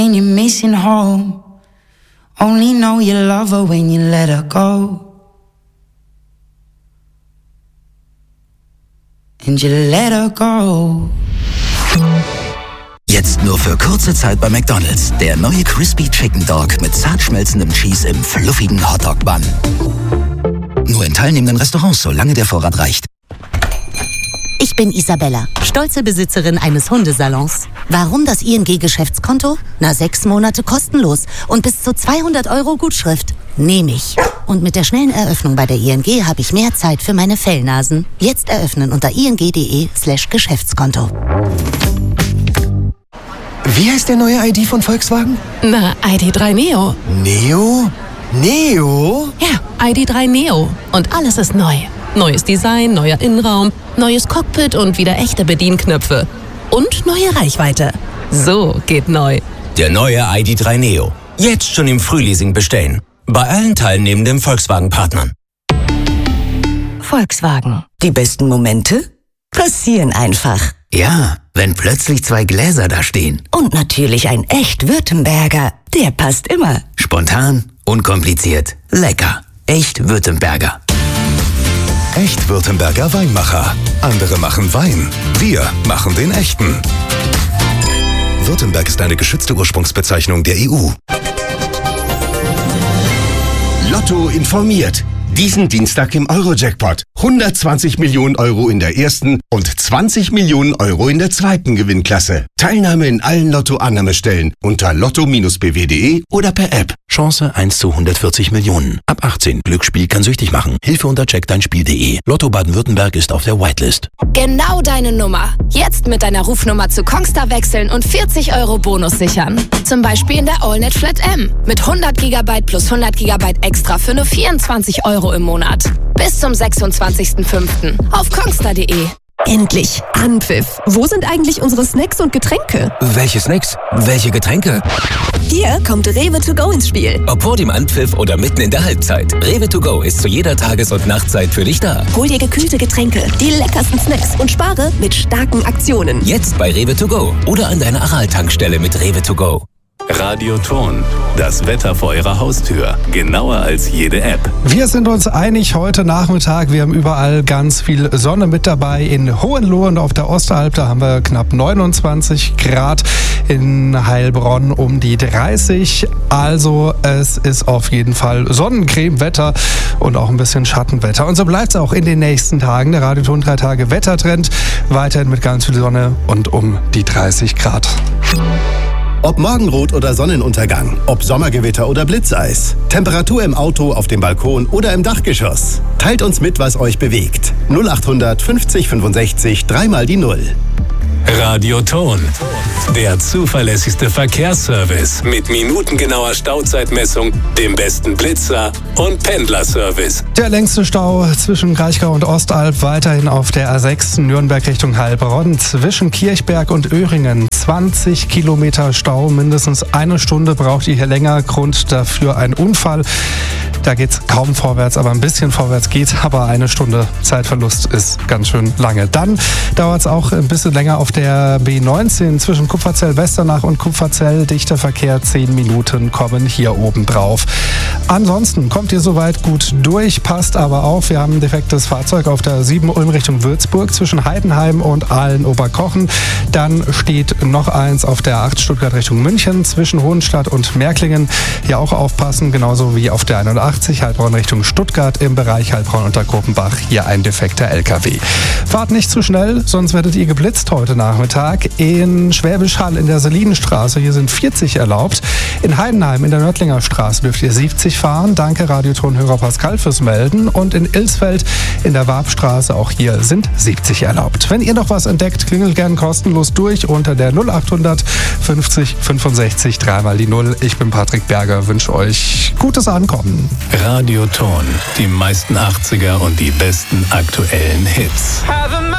and you're missing home. Only know you love her when you let her go. And you let her go. Jetzt nur für kurze Zeit bei McDonald's. Der neue Crispy Chicken Dog mit zart schmelzendem Cheese im fluffigen Hotdog-Bun. Nur in teilnehmenden Restaurants, solange der Vorrat reicht. Ich bin Isabella, stolze Besitzerin eines Hundesalons. Warum das ING-Geschäftskonto? 6 Monate kostenlos und bis zu 200 € Gutschrift. Nehme ich. Und mit der schnellen Eröffnung bei der ING habe ich mehr Zeit für meine Fellnasen. Jetzt eröffnen unter ing.de/Geschäftskonto. Wie heißt der neue ID von Volkswagen? Na, ID.3 Neo. Neo? Neo? Ja, ID.3 Neo. Und alles ist neu. Neues Design, neuer Innenraum, neues Cockpit und wieder echte Bedienknöpfe. Und neue Reichweite. So geht neu. Der neue ID.3 Neo. Jetzt schon im Frühleasing bestellen. Bei allen teilnehmenden Volkswagen-Partnern. Volkswagen. Die besten Momente passieren einfach. Ja, wenn plötzlich 2 Gläser da stehen. Und natürlich ein echt Württemberger. Der passt immer. Spontan, unkompliziert, lecker. Echt Württemberger. Echt Württemberger Weinmacher. Andere machen Wein. Wir machen den echten. Württemberg ist eine geschützte Ursprungsbezeichnung der EU. Lotto informiert. Diesen Dienstag im Euro-Jackpot. 120 Millionen € in der ersten und 20 Millionen € in der zweiten Gewinnklasse. Teilnahme in allen Lotto-Annahmestellen unter lotto-bw.de oder per App. Chance 1 zu 140 Millionen. Ab 18. Glücksspiel kann süchtig machen. Hilfe unter checkdeinspiel.de. Lotto Baden-Württemberg ist auf der Whitelist. Genau deine Nummer. Jetzt mit deiner Rufnummer zu Kongstar wechseln und 40 € Bonus sichern. Zum Beispiel in der AllNet Flat M. Mit 100 GB plus 100 GB extra für nur 24 € im Monat. Bis zum 26.05. auf kongstar.de. Endlich Anpfiff. Wo sind eigentlich unsere Snacks und Getränke? Welche Snacks? Welche Getränke? Hier kommt Rewe to go ins Spiel. Ob vor dem Anpfiff oder mitten in der Halbzeit. Rewe to go ist zu jeder Tages- und Nachtzeit für dich da. Hol dir gekühlte Getränke, die leckersten Snacks und spare mit starken Aktionen. Jetzt bei Rewe to go oder an deiner Aral-Tankstelle mit Rewe to go. Radioton, das Wetter vor Ihrer Haustür. Genauer als jede App. Wir sind uns einig heute Nachmittag. Wir haben überall ganz viel Sonne mit dabei. In Hohenlohe und auf der Ostalb, da haben wir knapp 29 Grad. In Heilbronn um die 30. Also es ist auf jeden Fall Sonnencreme-Wetter und auch ein bisschen Schattenwetter. Und so bleibt es auch in den nächsten Tagen. Der Radioton 3 Tage Wettertrend. Weiterhin mit ganz viel Sonne und um die 30 Grad. Ob Morgenrot oder Sonnenuntergang, ob Sommergewitter oder Blitzeis, Temperatur im Auto, auf dem Balkon oder im Dachgeschoss. Teilt uns mit, was euch bewegt. 0800 50 65 3 die 0. Radioton, der zuverlässigste Verkehrsservice mit minutengenauer Stauzeitmessung, dem besten Blitzer und Pendlerservice. Der längste Stau zwischen Kraichgau und Ostalb weiterhin auf der A6 Nürnberg Richtung Heilbronn. Zwischen Kirchberg und Öhringen 20 Kilometer Stau. Mindestens eine Stunde braucht ihr hier länger. Grund dafür ein Unfall. Da geht's kaum vorwärts, aber ein bisschen vorwärts geht. Aber eine Stunde Zeitverlust ist ganz schön lange. Dann dauert es auch ein bisschen länger auf der B19 zwischen Kupferzell-Westernach und Kupferzell. Dichter Verkehr, 10 Minuten kommen hier oben drauf. Ansonsten kommt ihr soweit gut durch, passt aber auf. Wir haben ein defektes Fahrzeug auf der 7 Ulm Richtung Würzburg zwischen Heidenheim und Aalen-Oberkochen. Dann steht noch eins auf der 8 Stuttgart Richtung München zwischen Hohenstadt und Märklingen. Hier auch aufpassen, genauso wie auf der 81 Heilbronn Richtung Stuttgart im Bereich Heilbronn unter Kopenbach. Hier ein defekter LKW. Fahrt nicht zu schnell, sonst werdet ihr geblitzt heute Nachmittag. In Schwäbisch Hall in der Selinenstraße, hier sind 40 erlaubt. In Heidenheim in der Nördlinger Straße dürft ihr 70 fahren. Danke Radiotonhörer Pascal fürs Melden. Und in Ilsfeld in der Warpstraße, auch hier sind 70 erlaubt. Wenn ihr noch was entdeckt, klingelt gern kostenlos durch unter der 0800 50 65 3 die 0. Ich bin Patrick Berger, wünsche euch gutes Ankommen. Radioton, die meisten 80er und die besten aktuellen Hits.